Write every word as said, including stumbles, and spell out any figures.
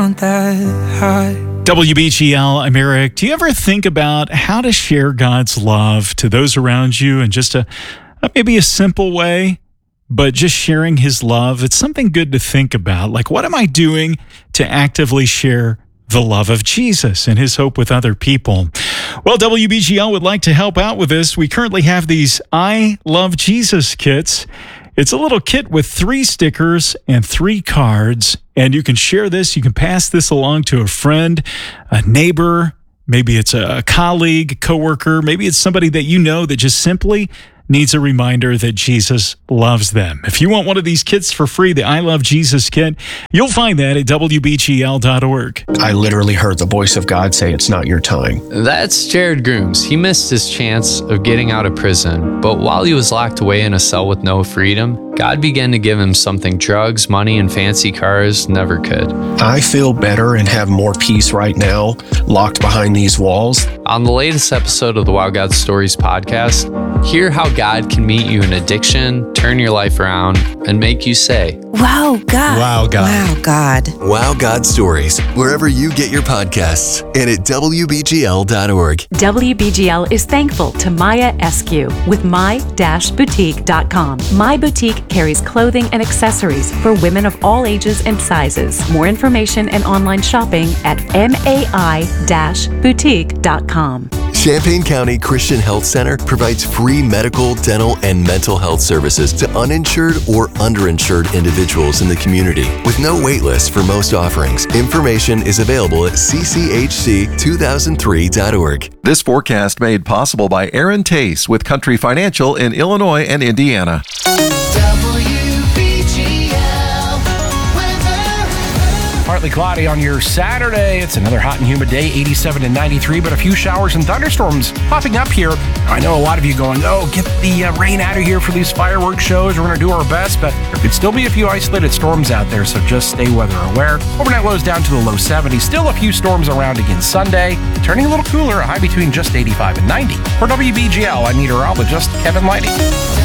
that high. W B G L, I'm Eric. Do you ever think about how to share God's love to those around you in just a, a maybe a simple way, but just sharing His love? It's something good to think about. Like, what am I doing to actively share the love of Jesus and His hope with other people? Well, W B G L would like to help out with this. We currently have these I Love Jesus kits. It's a little kit with three stickers and three cards, and you can share this. You can pass this along to a friend, a neighbor, maybe it's a colleague, coworker, maybe it's somebody that you know that just simply needs a reminder that Jesus loves them. If you want one of these kits for free, the I Love Jesus kit, you'll find that at W B G L dot org. I literally heard the voice of God say, "It's not your time." That's Jared Grooms. He missed his chance of getting out of prison, but while he was locked away in a cell with no freedom, God began to give him something drugs, money, and fancy cars never could. I feel better and have more peace right now, locked behind these walls. On the latest episode of the Wow God Stories podcast, hear how God can meet you in addiction, turn your life around, and make you say, Wow, God. Wow, God. Wow, God. Wow God Stories, wherever you get your podcasts, and at W B G L dot org. W B G L is thankful to Maya Eskew with my dash boutique dot com. My Boutique carries clothing and accessories for women of all ages and sizes. More information and online shopping at mai dash boutique dot com. Champaign County Christian Health Center provides free medical, dental, and mental health services to uninsured or underinsured individuals in the community with no wait list for most offerings. Information is available at c c h c two thousand three dot org. This forecast made possible by Aaron Tace with Country Financial in Illinois and Indiana. Partly cloudy on your Saturday. It's another hot and humid day, eighty-seven to ninety-three, but a few showers and thunderstorms popping up here. I know a lot of you going, oh, get the uh, rain out of here for these fireworks shows. We're going to do our best, but there could still be a few isolated storms out there, so just stay weather aware. Overnight lows down to the low seventies. Still a few storms around again Sunday. Turning a little cooler, a high between just eighty-five and ninety. For W B G L, I'm meteorologist Kevin Lighty.